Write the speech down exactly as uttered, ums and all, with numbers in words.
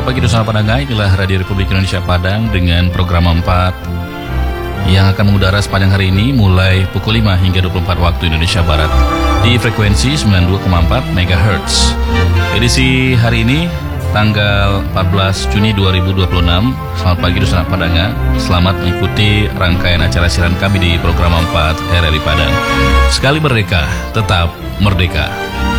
Selamat pagi Dosa Padang, inilah Radio Republik Indonesia Padang dengan program empat yang akan mengudara sepanjang hari ini mulai pukul lima hingga dua puluh empat waktu Indonesia Barat di frekuensi sembilan puluh dua koma empat megahertz. Edisi hari ini tanggal empat belas Juni dua ribu dua puluh enam. Selamat pagi Dosa Padang, selamat mengikuti rangkaian acara siaran kami di program empat R R I Padang. Sekali merdeka, tetap merdeka.